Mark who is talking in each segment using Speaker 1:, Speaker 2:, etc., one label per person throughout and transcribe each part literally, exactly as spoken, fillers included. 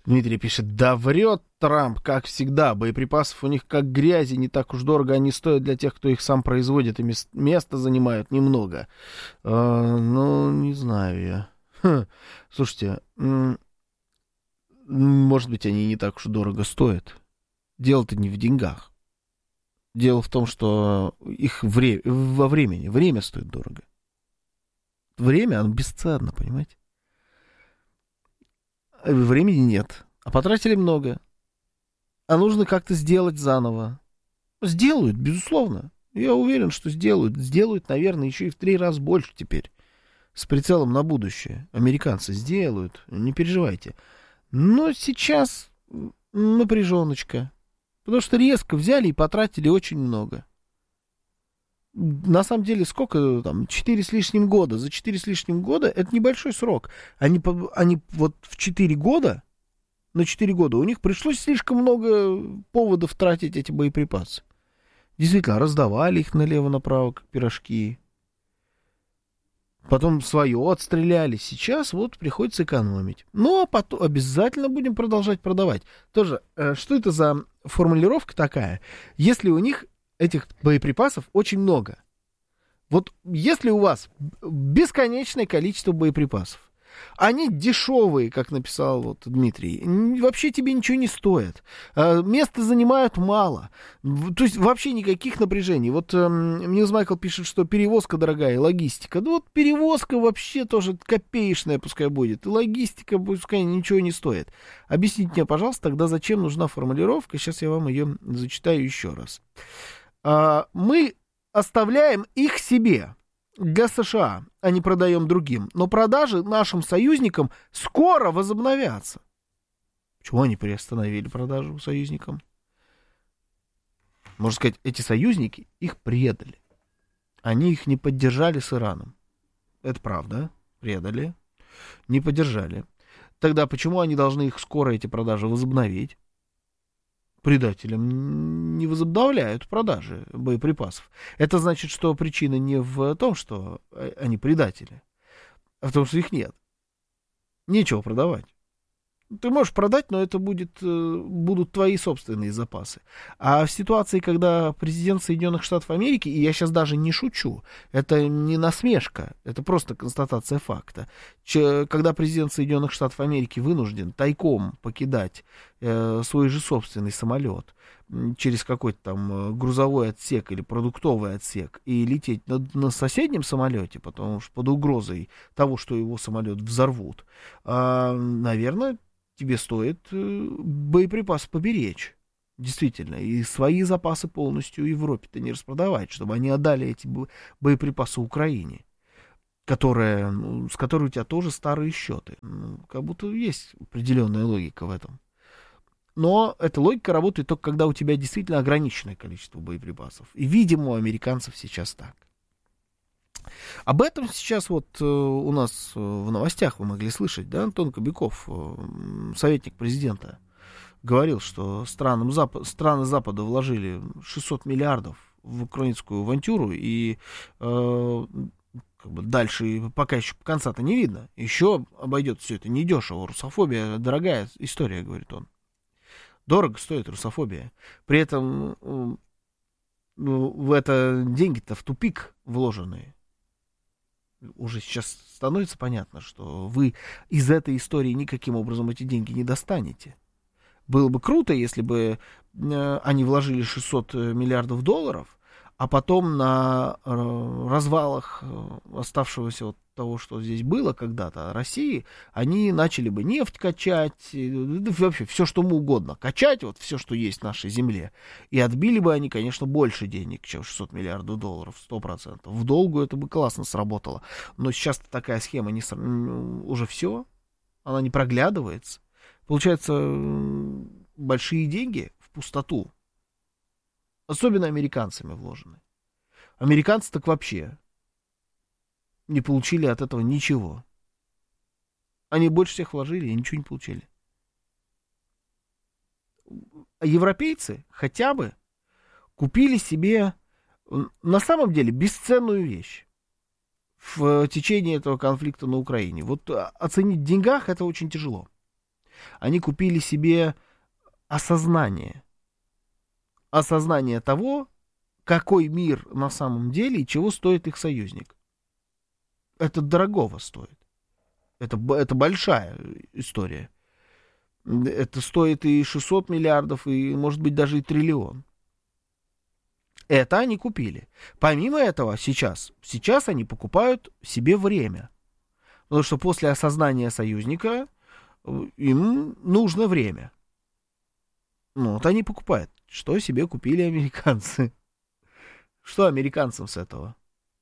Speaker 1: Дмитрий пишет, да врет Трамп, как всегда. Боеприпасов у них как грязи, не так уж дорого они стоят для тех, кто их сам производит, и мест, место занимают немного. А, ну, не знаю я. Ха. Слушайте, м- может быть, они не так уж дорого стоят. Дело-то не в деньгах. Дело в том, что их вре- во времени. Время стоит дорого. Время, оно бесценно, понимаете? Времени нет. А потратили много. А нужно как-то сделать заново. Сделают, безусловно. Я уверен, что сделают. Сделают, наверное, еще и в три раза больше теперь. С прицелом на будущее. Американцы сделают. Не переживайте. Но сейчас напряженочка. Потому что резко взяли и потратили очень много. На самом деле, сколько там, четыре с лишним года. За четыре с лишним года это небольшой срок. Они, они вот в четыре года, на четыре года у них пришлось слишком много поводов тратить эти боеприпасы. Действительно, раздавали их налево-направо, как пирожки. Потом свое отстреляли. Сейчас вот приходится экономить. Ну, а потом обязательно будем продолжать продавать. Тоже, э, что это за формулировка такая? Если у них этих боеприпасов очень много. Вот если у вас бесконечное количество боеприпасов, они дешевые, как написал вот Дмитрий, вообще тебе ничего не стоят. Места занимают мало. То есть вообще никаких напряжений. Вот Ньюс Майкл пишет, что перевозка дорогая, логистика. Ну вот перевозка вообще тоже копеечная пускай будет. И логистика пускай ничего не стоит. Объясните мне, пожалуйста, тогда зачем нужна формулировка? Сейчас я вам ее зачитаю еще раз. Мы оставляем их себе. Для США, а не продаем другим. Но продажи нашим союзникам скоро возобновятся. Почему они приостановили продажу союзникам? Можно сказать, эти союзники их предали. Они их не поддержали с Ираном. Это правда. Предали. Не поддержали. Тогда почему они должны их скоро, эти продажи, возобновить? Предателям не возобновляют продажи боеприпасов. Это значит, что причина не в том, что они предатели, а в том, что их нет. Нечего продавать. Ты можешь продать, но это будет, будут твои собственные запасы. А в ситуации, когда президент Соединенных Штатов Америки, и я сейчас даже не шучу, это не насмешка, это просто констатация факта, Че, когда президент Соединенных Штатов Америки вынужден тайком покидать э, свой же собственный самолет через какой-то там грузовой отсек или продуктовый отсек и лететь на, на соседнем самолете, потому что под угрозой того, что его самолет взорвут, э, наверное, тебе стоит э, боеприпасы поберечь. Действительно. И свои запасы полностью Европе-то не распродавать, чтобы они отдали эти боеприпасы Украине, которая, ну, с которой у тебя тоже старые счеты. Ну, как будто есть определенная логика в этом. Но эта логика работает только когда у тебя действительно ограниченное количество боеприпасов. И, видимо, у американцев сейчас так. Об этом сейчас вот э, у нас э, в новостях вы могли слышать, да, Антон Кобяков, э, советник президента, говорил, что странам Запад, страны Запада вложили шестьсот миллиардов в украинскую авантюру, и э, как бы дальше пока еще конца-то не видно. Еще обойдется все это недешево. Русофобия дорогая история, говорит он. Дорого стоит русофобия. При этом э, в это деньги-то в тупик вложенные. Уже сейчас становится понятно, что вы из этой истории никаким образом эти деньги не достанете. Было бы круто, если бы э, они вложили шестьсот миллиардов долларов, а потом на э, развалах э, оставшегося от того, что здесь было когда-то, России, они начали бы нефть качать, э, вообще все, что угодно качать, вот все, что есть в нашей земле, и отбили бы они, конечно, больше денег, чем шестьсот миллиардов долларов, сто процентов. В долгу это бы классно сработало. Но сейчас такая схема не, уже все, она не проглядывается. Получается, большие деньги в пустоту. Особенно американцами вложены. Американцы так вообще не получили от этого ничего. Они больше всех вложили и ничего не получили. А европейцы хотя бы купили себе на самом деле бесценную вещь в течение этого конфликта на Украине. Вот оценить в деньгах это очень тяжело. Они купили себе осознание. Осознание того, какой мир на самом деле и чего стоит их союзник. Это дорогого стоит. Это, это большая история. Это стоит и шестьсот миллиардов, и, может быть, даже и триллион. Это они купили. Помимо этого, сейчас, сейчас они покупают себе время. Потому что после осознания союзника им нужно время. Ну, вот они покупают. Что себе купили американцы? Что американцам с этого?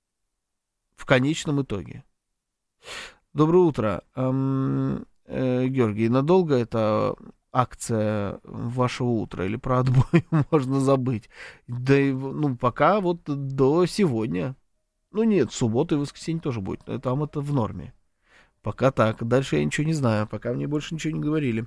Speaker 1: В конечном итоге. Доброе утро. Эм, э, Георгий, надолго эта акция вашего утра или про отбой можно забыть? Да и, ну, пока вот до сегодня. Ну, нет, суббота и воскресенье тоже будет. Там это в норме. Пока так. Дальше я ничего не знаю. Пока мне больше ничего не говорили.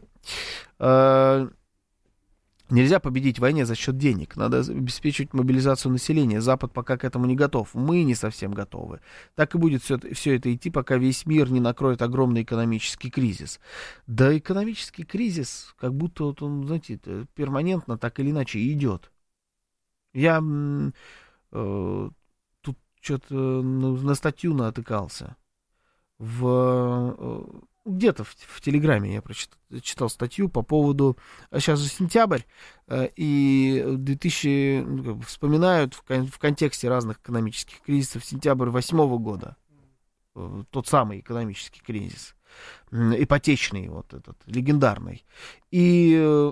Speaker 1: Э, Нельзя победить в войне за счет денег. Надо обеспечивать мобилизацию населения. Запад пока к этому не готов. Мы не совсем готовы. Так и будет все, все это идти, пока весь мир не накроет огромный экономический кризис. Да, экономический кризис, как будто вот он, знаете, перманентно так или иначе идет. Я э, тут что-то на, на статью натыкался. В... Э, Где-то в, в Телеграме я прочитал читал статью по поводу... Сейчас же сентябрь, э, и две тысячи, ну, как бы вспоминают в, кон, в контексте разных экономических кризисов сентябрь восьмого года. Э, тот самый экономический кризис. Э, ипотечный, вот этот, легендарный. И э,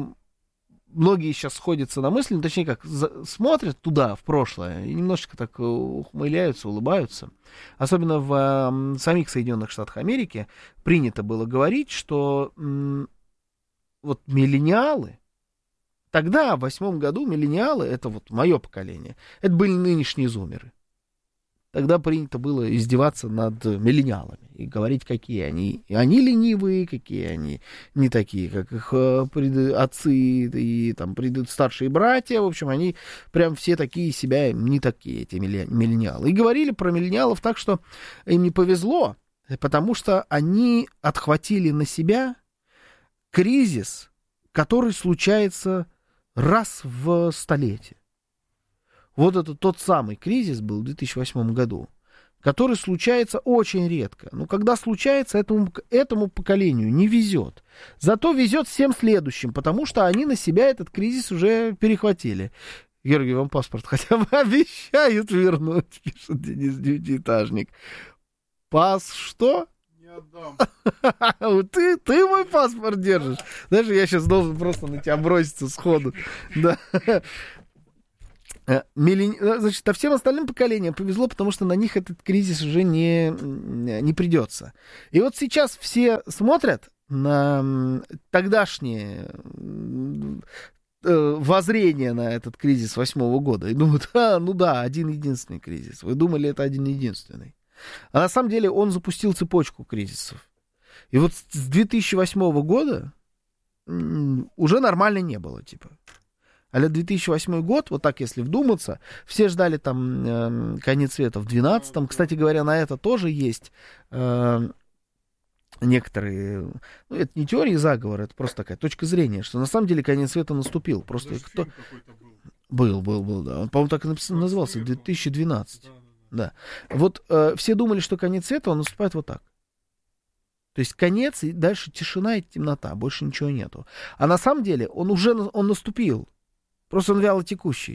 Speaker 1: многие сейчас сходятся на мысли, ну, точнее как, за, смотрят туда, в прошлое, и немножечко так ухмыляются, улыбаются. Особенно в э, самих Соединенных Штатах Америки принято было говорить, что м, вот миллениалы, тогда, в восьмом году, миллениалы, это вот мое поколение, это были нынешние зумеры. Тогда принято было издеваться над миллениалами и говорить, какие они. И они ленивые, какие они не такие, как их пред... отцы и там пред... старшие братья. В общем, они прям все такие себя не такие, эти миллениалы. И говорили про миллениалов так, что им не повезло, потому что они отхватили на себя кризис, который случается раз в столетие. Вот это тот самый кризис был в две тысячи восьмом году, который случается очень редко. Но когда случается, этому, этому поколению не везет. Зато везет всем следующим, потому что они на себя этот кризис уже перехватили. Георгий, вам паспорт хотя бы обещают вернуть, пишет Денис Девятиэтажник. Пас что?
Speaker 2: Не отдам.
Speaker 1: Ты, ты мой паспорт держишь. Знаешь, я сейчас должен просто на тебя броситься сходу. Да. Миллен... Значит, а всем остальным поколениям повезло, потому что на них этот кризис уже не, не придется. И вот сейчас все смотрят на тогдашнее воззрение на этот кризис восьмого года и думают, а, ну да, один единственный кризис. Вы думали, это один единственный. А на самом деле он запустил цепочку кризисов. И вот с две тысячи восьмого года уже нормально не было, типа. А две тысячи восьмой год, вот так если вдуматься, все ждали там э, конец света в двенадцатом. Кстати говоря, на это тоже есть э, некоторые... Ну, это не теории заговора, это просто такая точка зрения, что на самом деле конец света наступил. Просто кто... Был, был, был, да. Он, по-моему, так и написано, назывался, две тысячи двенадцатый. Да. Вот э, все думали, что конец света, он наступает вот так. То есть конец, и дальше тишина и темнота, больше ничего нету. А на самом деле он уже он наступил. Просто он вяло текущий.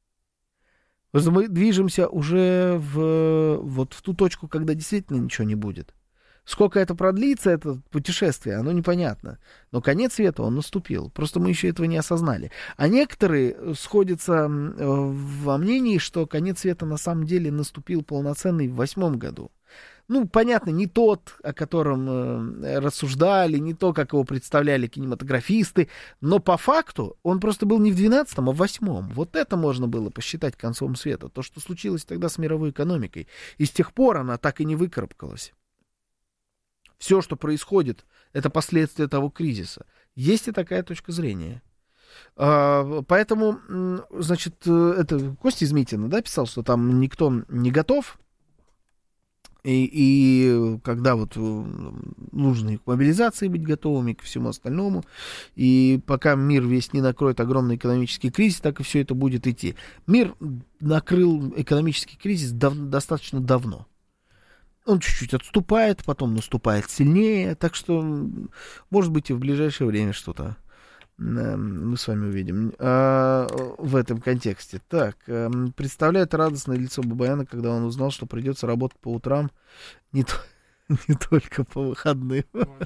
Speaker 1: Мы движемся уже в, вот в ту точку, когда действительно ничего не будет. Сколько это продлится, это путешествие, оно непонятно. Но конец света, он наступил. Просто мы еще этого не осознали. А некоторые сходятся во мнении, что конец света на самом деле наступил полноценный в восьмом году. Ну, понятно, не тот, о котором э, рассуждали, не то, как его представляли кинематографисты, но по факту он просто был не в двенадцатом, а в восьмом. Вот это можно было посчитать концом света. То, что случилось тогда с мировой экономикой. И с тех пор она так и не выкарабкалась. Все, что происходит, это последствия того кризиса. Есть и такая точка зрения. А, поэтому, значит, это Костя Измитина, да, писал, что там никто не готов. И, и когда вот нужно и к мобилизации быть готовыми, к всему остальному, и пока мир весь не накроет огромный экономический кризис, так и все это будет идти. Мир накрыл экономический кризис дав- достаточно давно. Он чуть-чуть отступает, потом наступает сильнее, так что, может быть, и в ближайшее время что-то мы с вами увидим а, в этом контексте. Так, а, представляет радостное лицо Бабаяна, когда он узнал, что придется работать по утрам, не, то, не только по выходным.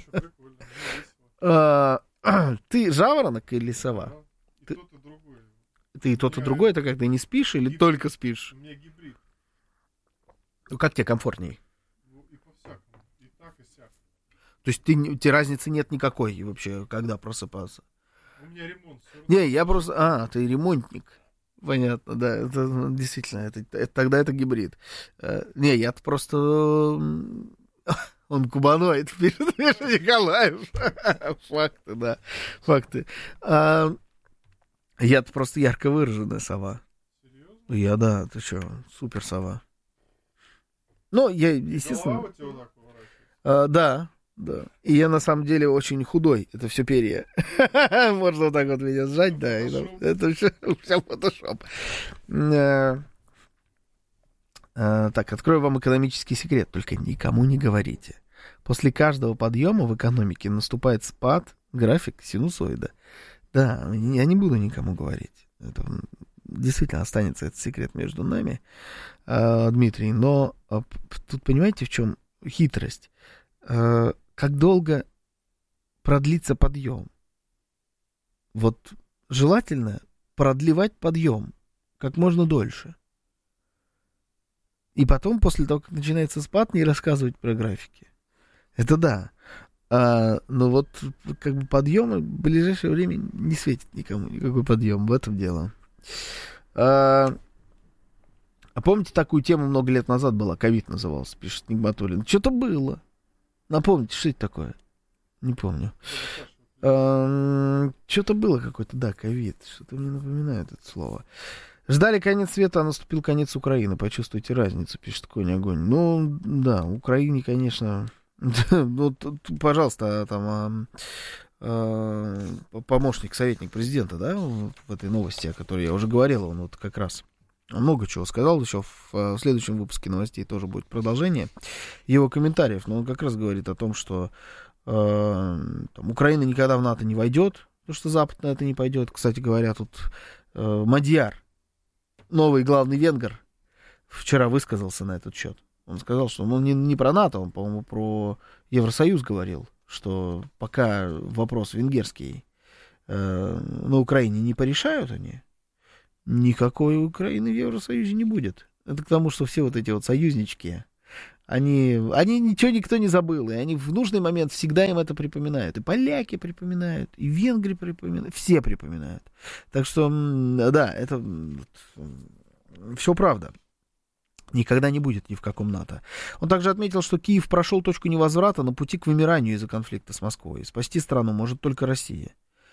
Speaker 1: а, Ты жаворонок или сова?
Speaker 2: Да, и
Speaker 1: ты,
Speaker 2: тот, и другой.
Speaker 1: ты и тот, и другой, это как, ты не спишь или
Speaker 2: гибрид.
Speaker 1: только спишь?
Speaker 2: У меня гибрид.
Speaker 1: Ну, как тебе комфортней?
Speaker 2: Ну, и по-всякому. И так, и сяк.
Speaker 1: То есть ты, у тебя разницы нет никакой вообще, когда просыпаться?
Speaker 2: У меня ремонт. Все
Speaker 1: Не, я просто... А, ты ремонтник. Понятно, да. Это ну, действительно, это, это, тогда это гибрид. Uh, не, я-то просто... Он кубаноид, пишет Миша Николаев. Факты, да. Факты. А, я-то просто ярко выраженная сова.
Speaker 2: Серьезно?
Speaker 1: Я, да, ты что, супер сова. Ну, я, естественно...
Speaker 2: Голова у тебя вот так поворачивается?
Speaker 1: А, да. Да. И я на самом деле очень худой. Это все перья. Можно вот так вот меня сжать, да. И, ну, это все, все фотошоп. А, а, так, открою вам экономический секрет. Только никому не говорите. После каждого подъема в экономике наступает спад, график синусоида. Да, я не буду никому говорить. Это действительно останется этот секрет между нами, а, Дмитрий. Но а, тут понимаете, в чем хитрость? А, как долго продлится подъем? Вот желательно продлевать подъем как можно дольше. И потом, после того, как начинается спад, не рассказывать про графики. Это да. А, но вот как бы подъем в ближайшее время не светит никому, никакой подъем. В этом дело. А, а помните, такую тему много лет назад была? Ковид назывался, пишет Нигматуллин. Что-то было. Напомните, что это такое? Не помню. А, что-то было какое-то, да, ковид. Что-то мне напоминает это слово. Ждали конец света, а наступил конец Украины. Почувствуйте разницу, пишет Конь Огонь. Ну, да, Украине, конечно... Ну, пожалуйста, там... помощник, советник президента, да, в этой новости, о которой я уже говорил, он вот как раз много чего сказал, еще в, в следующем выпуске новостей тоже будет продолжение его комментариев, но он как раз говорит о том, что э, там, Украина никогда в НАТО не войдет, потому что Запад на это не пойдет. Кстати говоря, тут э, Мадьяр, новый главный венгер, вчера высказался на этот счет. Он сказал, что ну, не, не про НАТО, он, по-моему, про Евросоюз говорил, что пока вопрос венгерский э, на Украине не порешают они, никакой Украины в Евросоюзе не будет. Это к тому, что все вот эти вот союзнички, они, они ничего никто не забыл, и они в нужный момент всегда им это припоминают. И поляки припоминают, и венгры припоминают, все припоминают. Так что, да, это все правда. Никогда не будет ни в каком НАТО. Он также отметил, что Киев прошел точку невозврата на пути к вымиранию из-за конфликта с Москвой. И спасти страну может только Россия.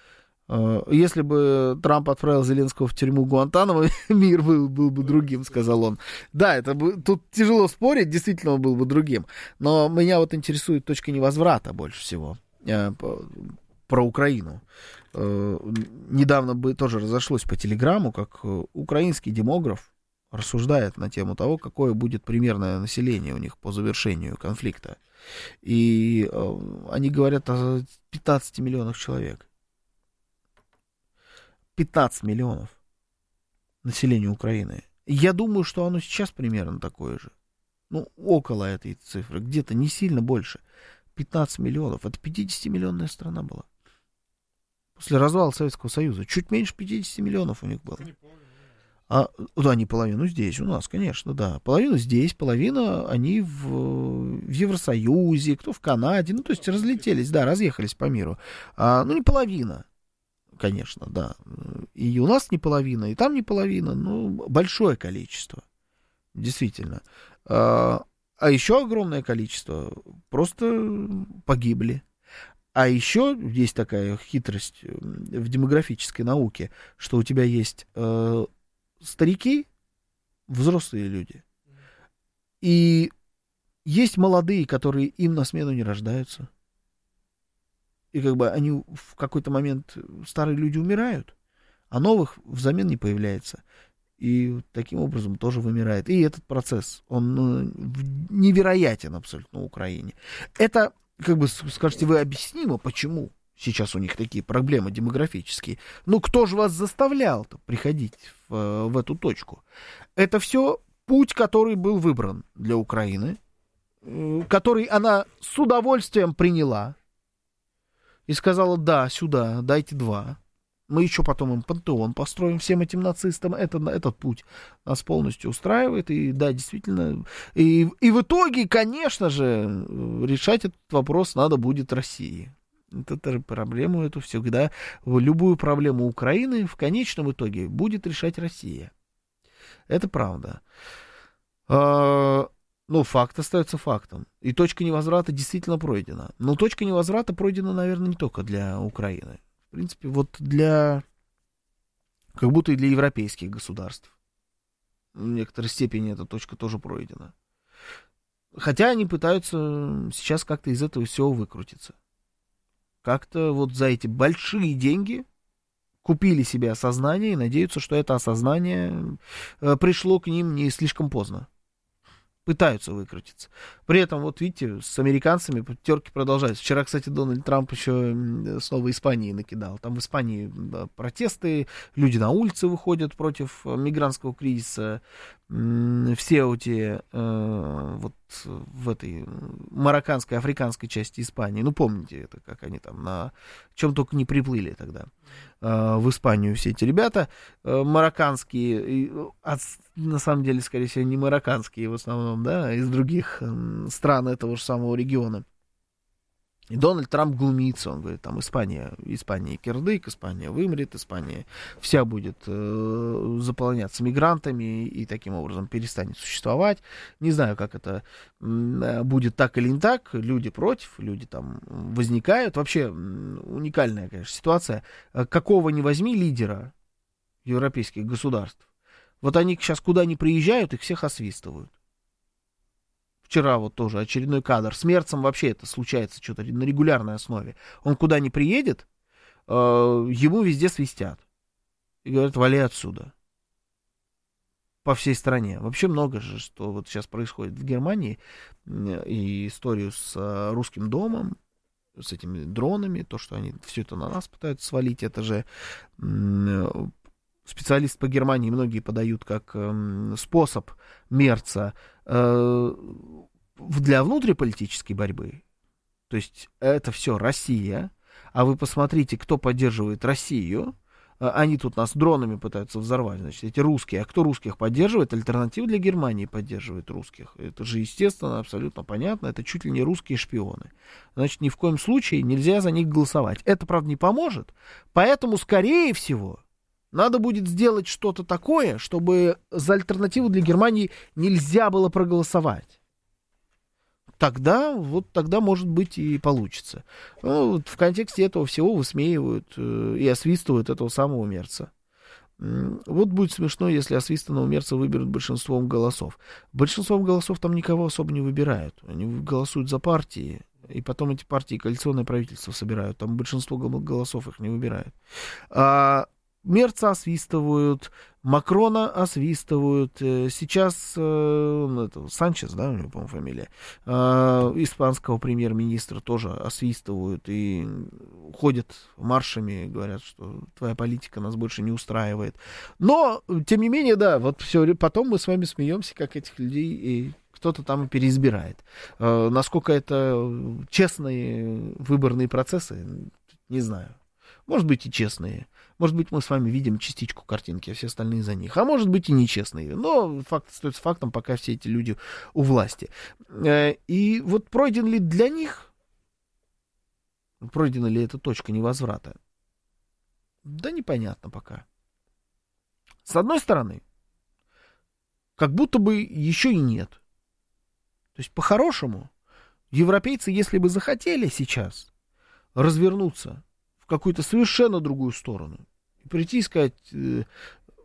Speaker 1: Если бы Трамп отправил Зеленского в тюрьму Гуантанамо, мир был, был бы другим, сказал он. Да, это бы, тут тяжело спорить, действительно он был бы другим. Но меня вот интересует точка невозврата больше всего э, по, про Украину. Э, недавно бы тоже разошлось по телеграмму, как украинский демограф рассуждает на тему того, какое будет примерное население у них по завершению конфликта. И э, они говорят о пятнадцати миллионах человек. пятнадцать миллионов населения Украины. Я думаю, что оно сейчас примерно такое же. Ну, около этой цифры. Где-то не сильно больше. пятнадцать миллионов. Это пятидесятимиллионная страна была. После развала Советского Союза. Чуть меньше пятидесяти миллионов у них было. А, да, не половину здесь у нас, конечно, да. Половину здесь, половина они в, в Евросоюзе, кто в Канаде. Ну, то есть разлетелись, да, разъехались по миру. А, ну, не половина. Конечно, да. И у нас не половина, и там не половина, ну, большое количество. Действительно. А, а еще огромное количество просто погибли. А еще есть такая хитрость в демографической науке, что у тебя есть э, старики, взрослые люди, и есть молодые, которые им на смену не рождаются. И как бы они в какой-то момент, старые люди умирают, а новых взамен не появляется. И таким образом тоже вымирает. И этот процесс, он ну, невероятен абсолютно на Украине. Это, как бы, скажете вы, объяснимо, почему сейчас у них такие проблемы демографические. Ну, кто же вас заставлял-то приходить в, в эту точку? Это все путь, который был выбран для Украины, который она с удовольствием приняла и сказала: да, сюда, дайте два. Мы еще потом им пантеон построим всем этим нацистам. Это, этот путь нас полностью устраивает. И да, действительно. И, и в итоге, конечно же, решать этот вопрос надо будет России. Это проблему эту всегда, любую проблему Украины в конечном итоге будет решать Россия. Это правда. А, ну, факт остается фактом. И точка невозврата действительно пройдена. Но точка невозврата пройдена, наверное, не только для Украины. В принципе, вот для, как будто и для европейских государств. В некоторой степени эта точка тоже пройдена. Хотя они пытаются сейчас как-то из этого всего выкрутиться. Как-то вот за эти большие деньги купили себе осознание и надеются, что это осознание пришло к ним не слишком поздно. Пытаются выкрутиться. При этом, вот видите, с американцами терки продолжаются. Вчера, кстати, Дональд Трамп еще снова Испании накидал. Там в Испании протесты, люди на улице выходят против мигрантского кризиса. Все эти э, вот в этой марокканской, африканской части Испании, ну, помните это, как они там на чем только не приплыли тогда э, в Испанию все эти ребята э, марокканские, а, на самом деле, скорее всего, не марокканские в основном, да, а из других э, стран этого же самого региона. И Дональд Трамп глумится, он говорит, там Испания, Испания кирдык, Испания вымрет, Испания вся будет э, заполняться мигрантами и таким образом перестанет существовать. Не знаю, как это э, будет так или не так, люди против, люди там возникают. Вообще уникальная, конечно, ситуация. Какого ни возьми лидера европейских государств, вот они сейчас куда ни приезжают, их всех освистывают. Вчера вот тоже очередной кадр. С Мерцем вообще это случается что-то на регулярной основе. Он куда ни приедет, э, ему везде свистят. И говорят: вали отсюда. По всей стране. Вообще много же, что вот сейчас происходит в Германии. И историю с э, русским домом, с этими дронами, то, что они все это на нас пытаются свалить, это же... Э, специалисты по Германии многие подают как э, способ Мерца э, для внутриполитической борьбы. То есть это все Россия. А вы посмотрите, кто поддерживает Россию. Они тут нас дронами пытаются взорвать. Значит, эти русские. А кто русских поддерживает? Альтернатива для Германии поддерживает русских. Это же, естественно, абсолютно понятно. Это чуть ли не русские шпионы. Значит, ни в коем случае нельзя за них голосовать. Это, правда, не поможет. Поэтому, скорее всего... надо будет сделать что-то такое, чтобы за альтернативу для Германии нельзя было проголосовать. Тогда, вот тогда, может быть, и получится. Ну, вот в контексте этого всего высмеивают э, и освистывают этого самого Мерца. Вот будет смешно, если освистанного Мерца выберут большинством голосов. Большинством голосов там никого особо не выбирают. Они голосуют за партии, и потом эти партии коалиционное правительство собирают. Там большинство голосов их не выбирают. А Мерца освистывают, Макрона освистывают, сейчас э, это, Санчес, да, у него, по-моему, фамилия, э, испанского премьер-министра тоже освистывают и ходят маршами, говорят, что твоя политика нас больше не устраивает. Но, тем не менее, да, вот все, потом мы с вами смеемся, как этих людей и кто-то там переизбирает. Э, насколько это честные выборные процессы, не знаю. Может быть, и честные. Может быть, мы с вами видим частичку картинки, а все остальные за них. А может быть, и нечестные. Но факт остается фактом, пока все эти люди у власти. И вот пройден ли для них, пройдена ли эта точка невозврата? Да непонятно пока. С одной стороны, как будто бы еще и нет. То есть, по-хорошему, европейцы, если бы захотели сейчас развернуться в какую-то совершенно другую сторону и прийти и сказать: э,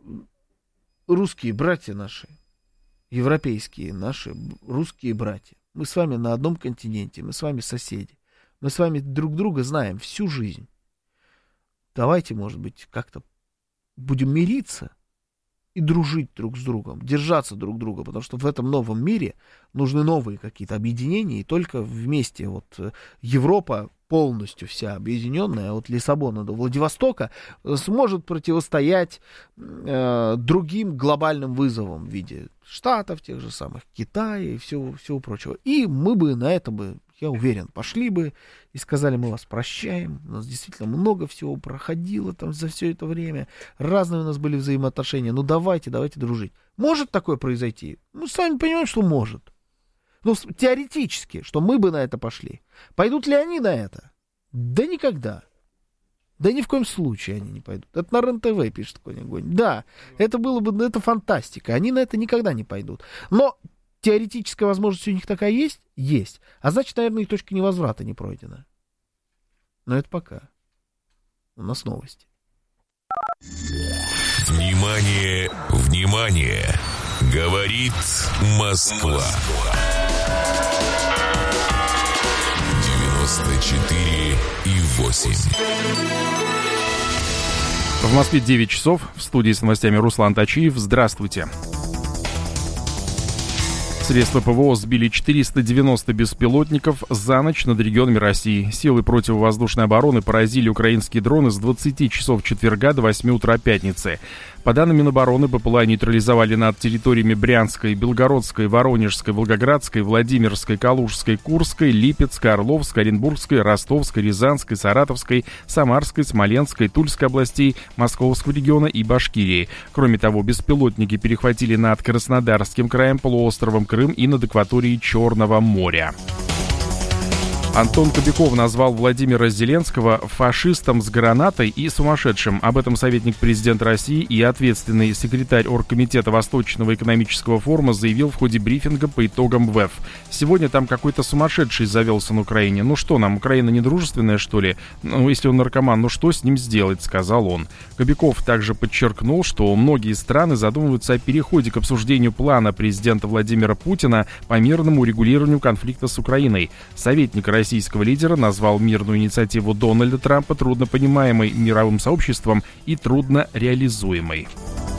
Speaker 1: русские братья наши, европейские наши русские братья, Мы с вами на одном континенте, мы с вами соседи. Мы с вами друг друга знаем всю жизнь. Давайте, может быть, как-то будем мириться и дружить друг с другом, держаться друг друга, потому что в этом новом мире нужны новые какие-то объединения, и только вместе вот Европа полностью вся объединенная от Лиссабона до Владивостока сможет противостоять э, другим глобальным вызовам в виде Штатов, тех же самых Китая и всего, всего прочего. И мы бы на это бы, я уверен, пошли бы и сказали: мы вас прощаем, у нас действительно много всего проходило там за все это время, разные у нас были взаимоотношения, ну давайте, давайте дружить. Может такое произойти? Мы сами понимаем, что может. Ну, теоретически, что мы бы на это пошли. Пойдут ли они на это? Да никогда. Да ни в коем случае они не пойдут. Это на РЕН-ТВ пишет какой-нибудь. Да, это было бы, это фантастика. Они на это никогда не пойдут. Но теоретическая возможность у них такая есть? Есть. А значит, наверное, их точка невозврата не пройдена. Но это пока. У нас новости.
Speaker 3: Внимание, внимание! Говорит Москва. девяносто четыре и восемь.
Speaker 4: В Москве девять часов. В студии с новостями Руслан Тачиев. Здравствуйте. Средства ПВО сбили четыреста девяносто беспилотников за ночь над регионами России. Силы противовоздушной обороны поразили украинские дроны с двадцати часов четверга до восьми утра пятницы. По данным Минобороны, БПЛА нейтрализовали над территориями Брянской, Белгородской, Воронежской, Волгоградской, Владимирской, Калужской, Курской, Липецкой, Орловской, Оренбургской, Ростовской, Рязанской, Саратовской, Самарской, Смоленской, Тульской областей, Московского региона и Башкирии. Кроме того, беспилотники перехватили над Краснодарским краем, полуостровом Крым и над акваторией Черного моря. Антон Кобяков назвал Владимира Зеленского фашистом с гранатой и сумасшедшим. Об этом советник президента России и ответственный секретарь Оргкомитета Восточного экономического форума заявил в ходе брифинга по итогам ВЭФ. Сегодня там какой-то сумасшедший завелся на Украине. Ну что нам, Украина недружественная, что ли? Ну, если он наркоман, ну что с ним сделать, сказал он. Кобяков также подчеркнул, что многие страны задумываются о переходе к обсуждению плана президента Владимира Путина по мирному урегулированию конфликта с Украиной. Советник России Российского лидера назвал мирную инициативу Дональда Трампа труднопонимаемой мировым сообществом и трудно реализуемой.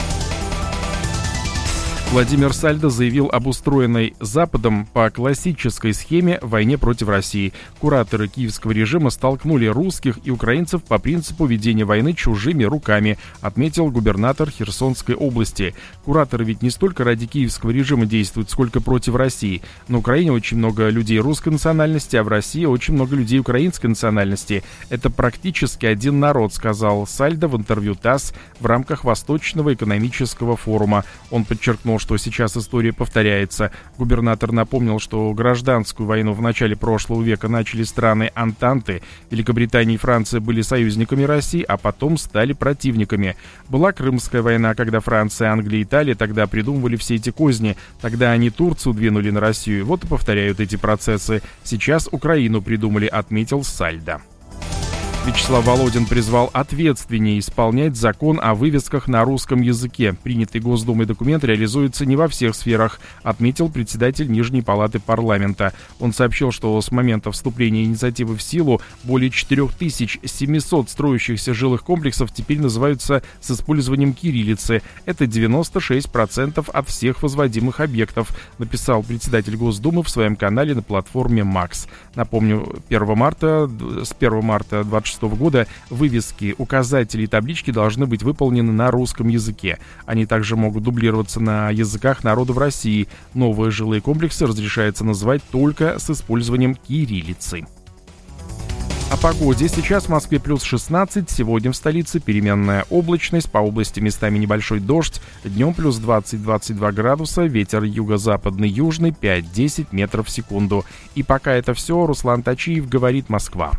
Speaker 4: Владимир Сальдо заявил об устроенной Западом по классической схеме войне против России. Кураторы киевского режима столкнули русских и украинцев по принципу ведения войны чужими руками, отметил губернатор Херсонской области. Кураторы ведь не столько ради киевского режима действуют, сколько против России. На Украине очень много людей русской национальности, а в России очень много людей украинской национальности. Это практически один народ, сказал Сальдо в интервью ТАСС в рамках Восточного экономического форума. Он подчеркнул, что сейчас история повторяется. Губернатор напомнил, что гражданскую войну в начале прошлого века начали страны Антанты. Великобритания и Франция были союзниками России, а потом стали противниками. Была Крымская война, когда Франция, Англия и Италия тогда придумывали все эти козни. Тогда они Турцию двинули на Россию. Вот и повторяют эти процессы. Сейчас Украину придумали, отметил Сальдо. Вячеслав Володин призвал ответственнее исполнять закон о вывесках на русском языке. Принятый Госдумой документ реализуется не во всех сферах, отметил председатель Нижней палаты парламента. Он сообщил, что с момента вступления инициативы в силу более четыре тысячи семьсот строящихся жилых комплексов теперь называются с использованием кириллицы. Это девяносто шесть процентов от всех возводимых объектов, написал председатель Госдумы в своем канале на платформе Макс. Напомню, первого марта, с первого марта двадцать шестого года вывески, указатели и таблички должны быть выполнены на русском языке. Они также могут дублироваться на языках народов России. Новые жилые комплексы разрешается называть только с использованием кириллицы. О погоде. Сейчас в Москве плюс шестнадцать, сегодня в столице переменная облачность, по области местами небольшой дождь, днем плюс двадцать - двадцать два градуса, ветер юго-западный, южный пять - десять метров в секунду. И пока это все, Руслан Тачиев, говорит Москва.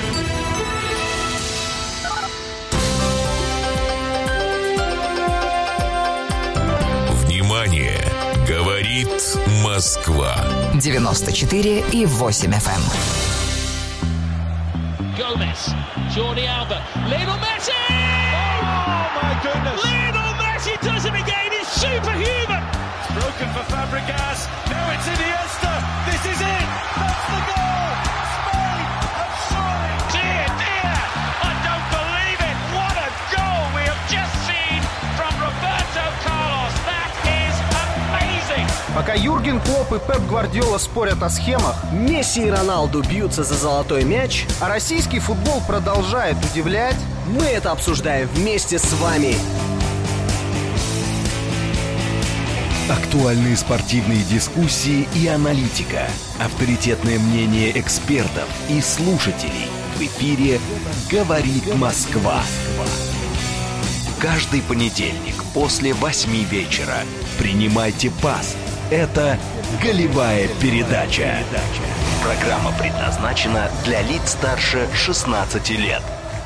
Speaker 3: Внимание! Говорит Москва.
Speaker 5: девяносто четыре и восемь эф эм.
Speaker 6: Gomez, Jordi Alba, Lionel Messi! Oh my goodness! Lionel Messi does it again, he's superhuman! Broken for Fabregas. Now it's Iniesta. This is it. That's the goal. Spain have surely. Dear, dear. I don't believe it. What a goal we have just seen from Roberto Carlos. That is amazing.
Speaker 7: Пока Юрген Клопп и Пеп Гвардиола спорят о схемах,
Speaker 8: Месси и Роналду бьются за золотой мяч,
Speaker 7: а российский футбол продолжает удивлять,
Speaker 8: мы это обсуждаем вместе с вами.
Speaker 9: Актуальные спортивные дискуссии и аналитика. Авторитетное мнение экспертов и слушателей. В эфире «Говорит Москва». Каждый понедельник после восьми вечера. Принимайте пас. Это «Голевая передача». Программа предназначена для лиц старше шестнадцати лет.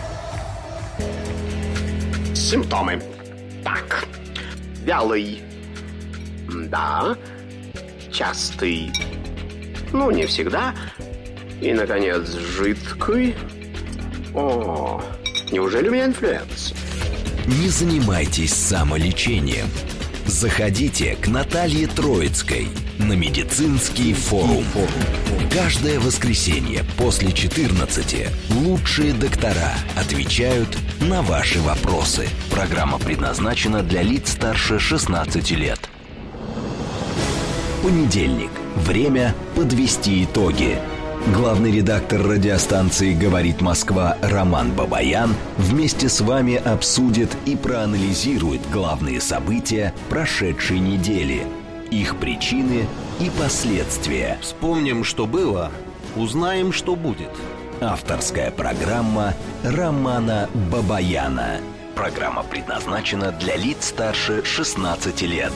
Speaker 10: Симптомы. Так. Вялый. Да. Частый. Ну, не всегда. И, наконец, жидкий. О, неужели у меня инфлюенс?
Speaker 9: Не занимайтесь самолечением. Заходите к Наталье Троицкой на медицинский форум. Каждое воскресенье после четырнадцати лучшие доктора отвечают на ваши вопросы. Программа предназначена для лиц старше шестнадцати лет. Понедельник. Время подвести итоги. Главный редактор радиостанции «Говорит Москва» Роман Бабаян вместе с вами обсудит и проанализирует главные события прошедшей недели, их причины и последствия.
Speaker 11: Вспомним, что было, узнаем, что будет.
Speaker 9: Авторская программа Романа Бабаяна. Программа предназначена для лиц старше шестнадцати лет.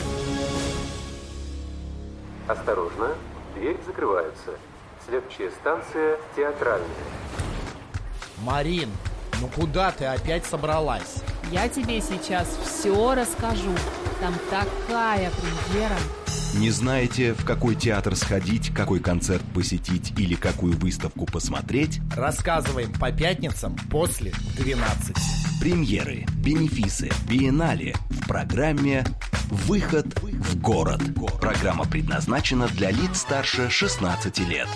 Speaker 12: Осторожно, дверь закрывается. Следующая станция Театральная.
Speaker 13: Марин, ну куда ты опять собралась?
Speaker 14: Я тебе сейчас все расскажу. Там такая премьера.
Speaker 9: Не знаете, в какой театр сходить, какой концерт посетить или какую выставку посмотреть?
Speaker 13: Рассказываем по пятницам после двенадцати.
Speaker 9: Премьеры, бенефисы, биеннале в программе «Выход в город». Программа предназначена для лиц старше шестнадцати лет.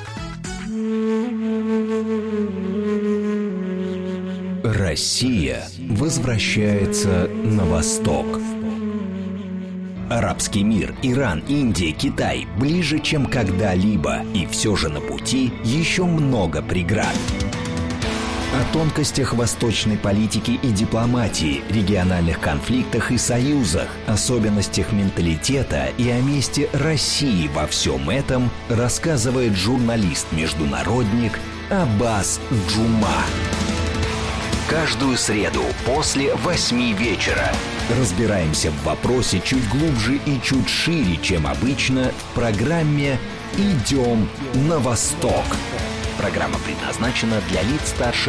Speaker 9: Россия возвращается на восток. Арабский мир, Иран, Индия, Китай ближе, чем когда-либо. И все же на пути еще много преград. О тонкостях восточной политики и дипломатии, региональных конфликтах и союзах, особенностях менталитета и о месте России во всем этом рассказывает журналист-международник Аббас Джума. Каждую среду после восьми вечера разбираемся в вопросе чуть глубже и чуть шире, чем обычно, в программе «Идем на восток». Программа предназначена для лиц старше